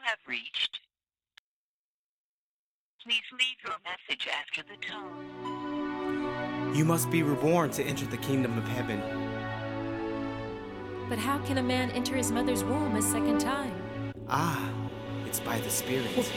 have reached. Please leave your message after the tone. You must be reborn to enter the kingdom of heaven. But how can a man enter his mother's womb a second time? Ah, it's by the Spirit.